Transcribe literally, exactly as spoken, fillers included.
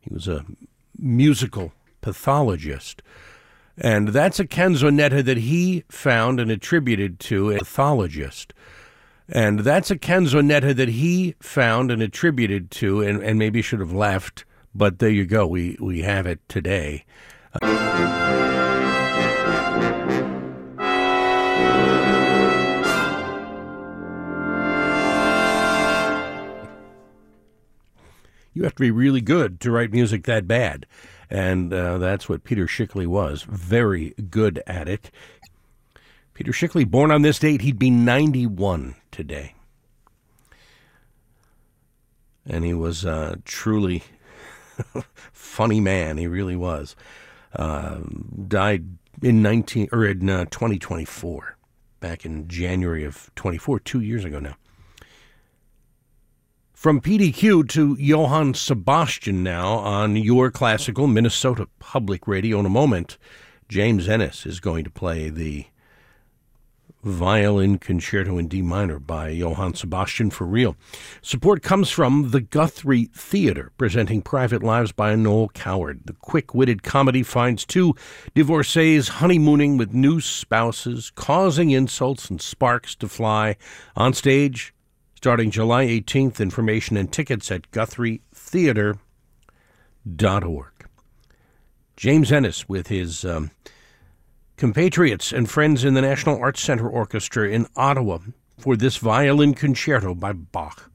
He was a musical pathologist. And that's a canzonetta that he found and attributed to a pathologist. And that's a canzonetta that he found and attributed to, and, and maybe should have left, but there you go. We, we have it today. You have to be really good to write music that bad. And uh, that's what Peter Schickele was. Very good at it. Peter Schickele, born on this date, he'd be ninety-one today. And he was a truly funny man. He really was. Uh, died in nineteen or in uh, twenty twenty-four, back in January of twenty-four, two years ago now. From P D Q to Johann Sebastian now on your classical Minnesota Public Radio. In a moment, James Ennis is going to play the Violin Concerto in D minor by Johann Sebastian for real. Support comes from the Guthrie Theater, presenting Private Lives by Noel Coward. The quick-witted comedy finds two divorcees honeymooning with new spouses, causing insults and sparks to fly. On stage, starting July eighteenth, information and tickets at guthrie theater dot org. James Ennis with his um, compatriots and friends in the National Arts Center Orchestra in Ottawa for this violin concerto by Bach.